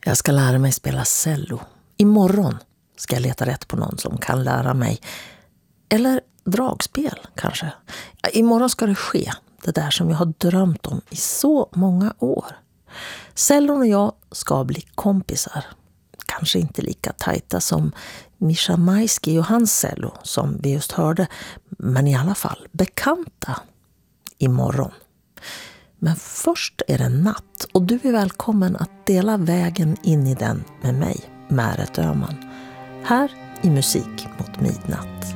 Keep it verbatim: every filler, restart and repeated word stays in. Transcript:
Jag ska lära mig spela cello. Imorgon ska jag leta rätt på någon som kan lära mig. Eller dragspel kanske. Imorgon ska det ske. Det där som jag har drömt om i så många år. Cellon och jag ska bli kompisar. Kanske inte lika tajta som Mischa Maisky och hans cello som vi just hörde. Men i alla fall bekanta. Imorgon. Men först är det natt och du är välkommen att dela vägen in i den med mig, Märet Öhman. Här i Musik mot midnatt.